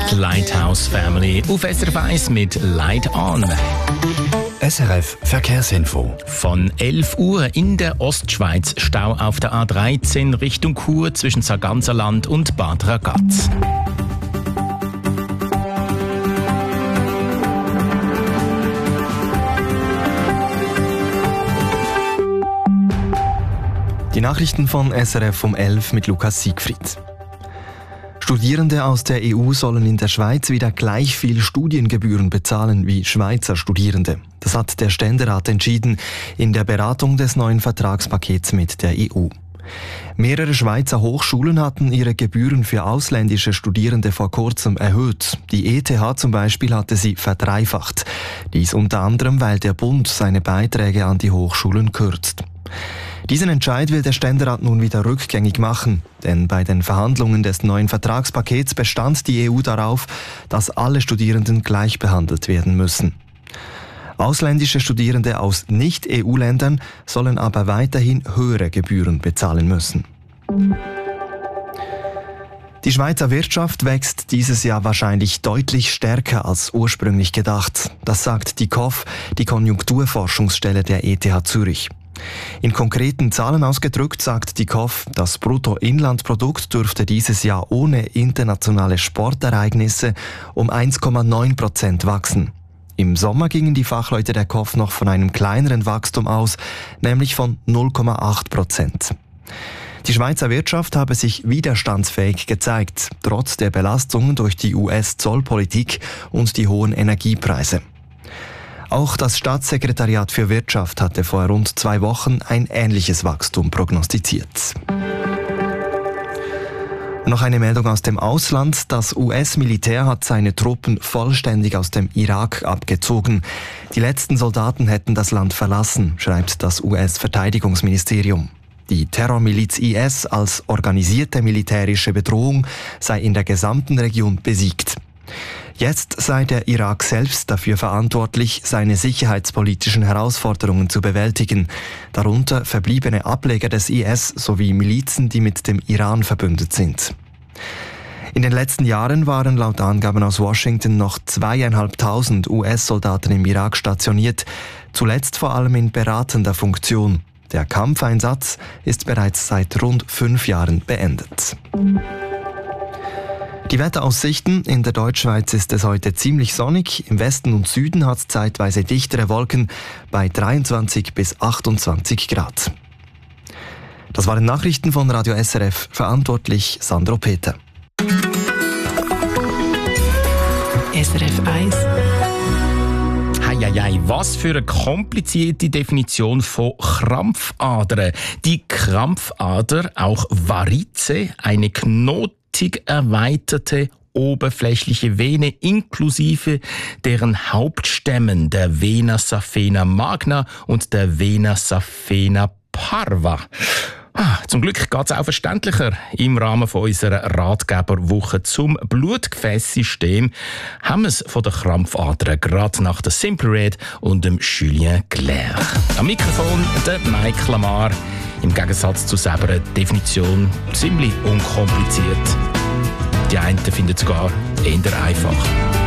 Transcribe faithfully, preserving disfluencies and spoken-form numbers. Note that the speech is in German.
Die Lighthouse Family auf S R F eins mit Light On. S R F Verkehrsinfo. Von elf Uhr in der Ostschweiz Stau auf der A dreizehn Richtung Chur zwischen Sarganserland und Bad Ragaz. Die Nachrichten von S R F um elf mit Lukas Siegfried. Studierende aus der E U sollen in der Schweiz wieder gleich viel Studiengebühren bezahlen wie Schweizer Studierende. Das hat der Ständerat entschieden in der Beratung des neuen Vertragspakets mit der E U. Mehrere Schweizer Hochschulen hatten ihre Gebühren für ausländische Studierende vor kurzem erhöht. Die E T H zum Beispiel hatte sie verdreifacht. Dies unter anderem, weil der Bund seine Beiträge an die Hochschulen kürzt. Diesen Entscheid will der Ständerat nun wieder rückgängig machen, denn bei den Verhandlungen des neuen Vertragspakets bestand die E U darauf, dass alle Studierenden gleich behandelt werden müssen. Ausländische Studierende aus Nicht-E U-Ländern sollen aber weiterhin höhere Gebühren bezahlen müssen. Die Schweizer Wirtschaft wächst dieses Jahr wahrscheinlich deutlich stärker als ursprünglich gedacht. Das sagt die K O F, die Konjunkturforschungsstelle der E T H Zürich. In konkreten Zahlen ausgedrückt sagt die K O F, das Bruttoinlandprodukt dürfte dieses Jahr ohne internationale Sportereignisse um eins Komma neun Prozent wachsen. Im Sommer gingen die Fachleute der K O F noch von einem kleineren Wachstum aus, nämlich von null Komma acht Prozent. Die Schweizer Wirtschaft habe sich widerstandsfähig gezeigt, trotz der Belastungen durch die U S-Zollpolitik und die hohen Energiepreise. Auch das Staatssekretariat für Wirtschaft hatte vor rund zwei Wochen ein ähnliches Wachstum prognostiziert. Noch eine Meldung aus dem Ausland. Das U S-Militär hat seine Truppen vollständig aus dem Irak abgezogen. Die letzten Soldaten hätten das Land verlassen, schreibt das U S-Verteidigungsministerium. Die Terrormiliz I S als organisierte militärische Bedrohung sei in der gesamten Region besiegt. Jetzt sei der Irak selbst dafür verantwortlich, seine sicherheitspolitischen Herausforderungen zu bewältigen, darunter verbliebene Ableger des I S sowie Milizen, die mit dem Iran verbündet sind. In den letzten Jahren waren laut Angaben aus Washington noch zweieinhalbtausend U S-Soldaten im Irak stationiert, zuletzt vor allem in beratender Funktion. Der Kampfeinsatz ist bereits seit rund fünf Jahren beendet. Die Wetteraussichten: In der Deutschschweiz ist es heute ziemlich sonnig. Im Westen und Süden hat es zeitweise dichtere Wolken bei dreiundzwanzig bis achtundzwanzig Grad. Das waren Nachrichten von Radio S R F. Verantwortlich Sandro Peter. S R F eins. Heieiei, was für eine komplizierte Definition von Krampfadern. Die Krampfader, auch Varize, eine Knoten erweiterte oberflächliche Vene inklusive deren Hauptstämmen, der Vena saphena magna und der Vena saphena parva. Ah, zum Glück geht es auch verständlicher. Im Rahmen von unserer Ratgeberwoche zum Blutgefäßsystem haben wir es von den Krampfadern gerade nach der Simple Red und dem Julien Clerc. Am Mikrofon der Mike Lamar. Im Gegensatz zu selber Definition ziemlich unkompliziert. Die einen finden es sogar eher einfach.